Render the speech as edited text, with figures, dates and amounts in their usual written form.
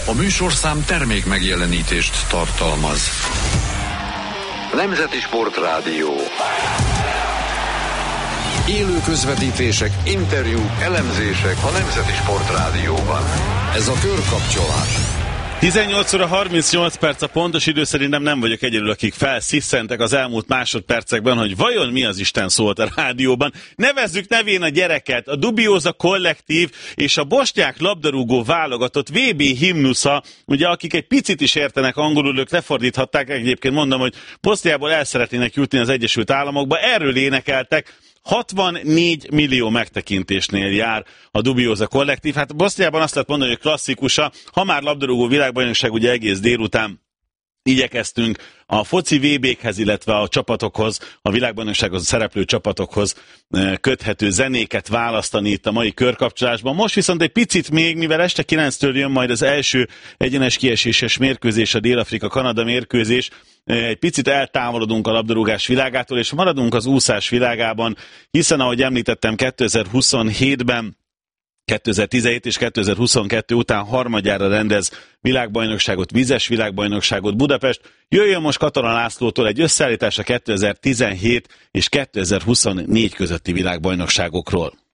A műsorszám termék megjelenítést tartalmaz. Nemzeti Sportrádió. Élő közvetítések, interjúk, elemzések a Nemzeti Sportrádióban. Ez a Körkapcsolás. 18 óra 38 perc a pontos idő, szerintem nem vagyok egyedül, akik felszisszentek az elmúlt másodpercekben, hogy vajon mi az Isten szólt a rádióban. Nevezzük nevén a gyereket, a Dubioza kollektív és a bosnyák labdarúgó válogatott VB himnusza, ugye akik egy picit is értenek angolul, ők lefordíthatták, egyébként mondom, hogy Boszniából el szeretnének jutni az Egyesült Államokba, erről énekeltek. 64 millió megtekintésnél jár a Dubioza kollektív. Hát Boszniában azt lehet mondani, hogy klasszikusa, ha már labdarúgó világbajnokság, ugye egész délután igyekeztünk a foci VB-khez, illetve a csapatokhoz, a világbajnoksághoz szereplő csapatokhoz köthető zenéket választani itt a mai körkapcsolásban. Most viszont egy picit még, mivel este 9-től jön majd az első egyenes kieséses mérkőzés, a Dél-Afrika-Kanada mérkőzés, egy picit eltávolodunk a labdarúgás világától, és maradunk az úszás világában, hiszen ahogy említettem, 2027-ben 2017 és 2022 után harmadjára rendez világbajnokságot, vízes világbajnokságot Budapest. Jöjjön most Katona Lászlótól egy összeállítás a 2017 és 2024 közötti világbajnokságokról.